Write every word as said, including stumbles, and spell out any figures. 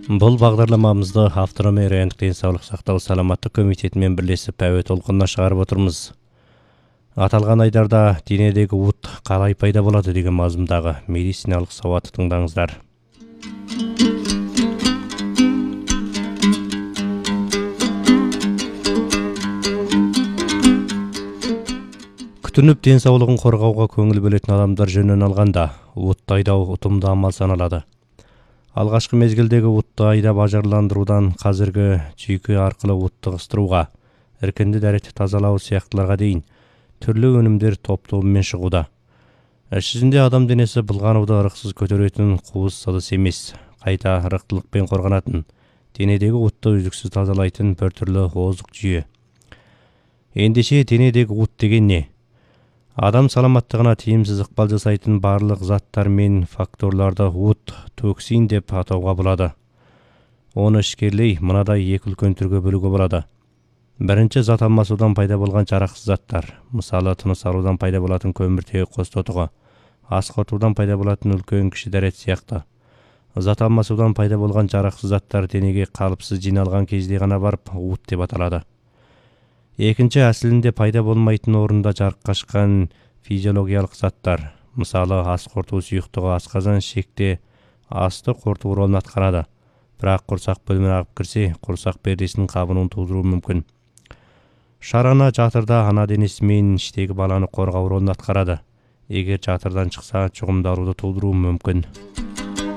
Бұл бағдарламамызды Автономия райондық денсаулық сақтау саламаттық комитетімен бірлесіп әуе толқынына шығарып отырмыз. Аталған айдарда денедегі от қалай пайда болады деген мазмұндағы медициналық сауатты тыңдаңыздар. Күтініп денсаулығын қорғауға көңіл бөлетін адамдар жөнін алғанда, отты айдау ұтымды амал саналады. Алғашқы мезгілдегі отты айдап ажарландырудан қазіргі жүйке арқылы отты ығыстыруға, іркінді дәретті тазалау сияқтыларға дейін түрлі өнімдер топ-тобымен шығуда. Іс жүзінде адам денесі былғануды ырықсыз көтеретін қуыс ыдыс емес, қайта ырықтылықпен қорғанатын, денедегі отты үздіксіз тазалайтын бір түрлі озық жүйе. Ендеше денедегі от деген не? Адам саламаттығына тиімсіз ықпал жасайтын барлық заттар мен факторларды от, токсин деп атауға болады. Оны ішкерлей мынадай екі үлкен түрге бөлуге болады. Бірінші, зат алмасудан пайда болған жарақсыз заттар, мысалы тыныс алудан пайда болатын көміртегі қос тотығы, ас қорытудан пайда болатын үлкен кіші дәрет сияқты. Зат алмасудан пайда болған жарақсыз заттар денеге қалыпсыз жиналған кезде ғана барып от деп аталады. Екінші, әсілінде пайда болмайтын орында жарыққа шыққан физиологиялық заттар, мысалы ас қорыту сұйықтығы асқазан ішекте асты қорыту ролын атқарады, бірақ құрсақ бөліміне ағып кірсе, құрсақ пердесінің қабынуын тудыруы мүмкін. Шарана жатырда ана денесі мен іштегі баланы қорғау ролын атқарады. Егер жатырдан шықса, жұғымдаруды тудыруы мүмкін.